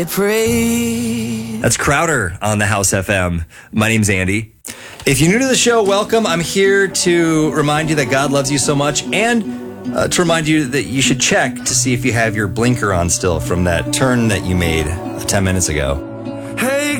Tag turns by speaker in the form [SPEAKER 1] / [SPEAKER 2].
[SPEAKER 1] That's Crowder on the House FM. My name's Andy. If you're new to the show, welcome. I'm here to remind you that God loves you so much and to remind you that you should check to see if you have your blinker on still from that turn that you made 10 minutes ago.
[SPEAKER 2] Hey